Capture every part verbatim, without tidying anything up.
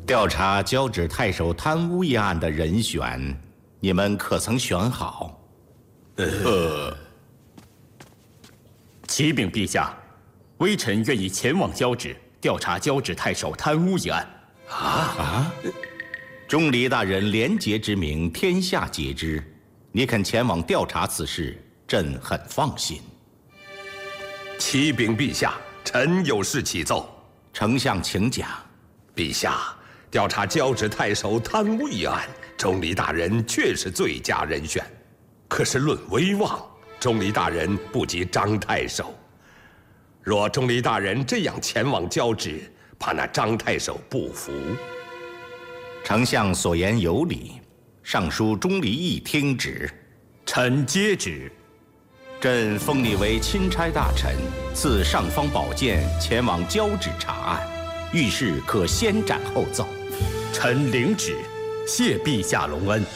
调查交趾太守贪污一案的人选，你们可曾选好？ 呃，启禀陛下，微臣愿意前往交趾调查交趾太守贪污一案。 啊啊！钟离大人廉洁之名，天下皆知。你肯前往调查此事，朕很放心。 启禀陛下，臣有事启奏。 丞相请讲。 陛下，调查交趾太守贪污一案，钟离大人确是最佳人选。可是论威望，钟离大人不及张太守。若钟离大人这样前往交趾，怕那张太守不服。 丞相所言有理，尚书钟离义听旨。 臣接旨。 朕封你为钦差大臣，赐尚方宝剑，前往交趾查案，遇事可先斩后奏。 臣领旨，谢陛下隆恩。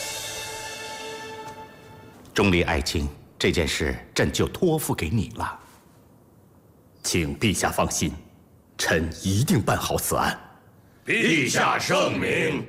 钟离爱卿，这件事朕就托付给你了。 请陛下放心，臣一定办好此案。 陛下圣明。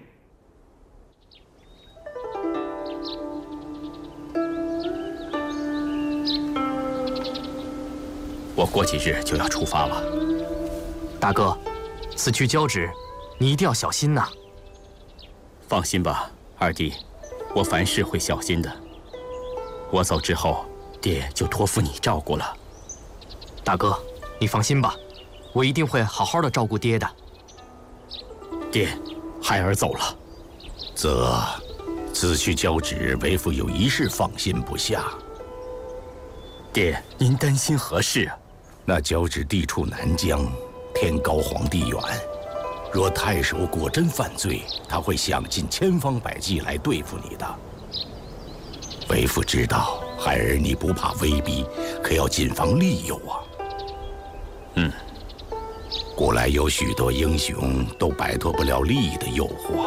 我过几日就要出发了。 大哥，此去交趾，你一定要小心呐。 放心吧，二弟，我凡事会小心的。我走之后，爹就托付你照顾了。 大哥，你放心吧，我一定会好好的照顾爹的。 爹，孩儿走了。 则，此去交趾，为父有一事放心不下。 爹，您担心何事啊？ 那交趾地处南疆，天高皇帝远，若太守果真犯罪，他会想尽千方百计来对付你的。为父知道，孩儿你不怕威逼，可要谨防利诱啊。 嗯， 古来有许多英雄都摆脱不了利益的诱惑。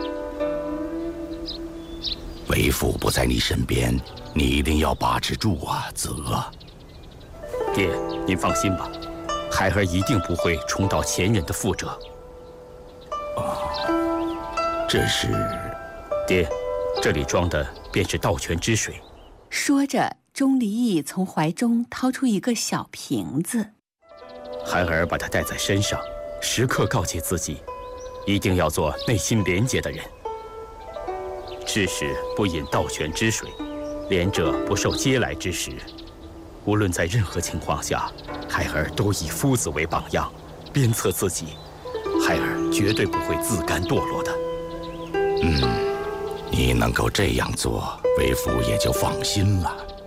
为父不在你身边，你一定要把持住啊，泽。 爹，您放心吧，孩儿一定不会重蹈前人的覆辙。 哦，这是…… 爹，这里装的便是盗泉之水。 说着，钟离义从怀中掏出一个小瓶子。 孩儿把它带在身上，时刻告诫自己，一定要做内心廉洁的人。致使不饮盗泉之水，廉者不受嗟来之食。无论在任何情况下，孩儿都以夫子为榜样，鞭策自己。孩儿绝对不会自甘堕落的。 嗯，你能够这样做，为父也就放心了。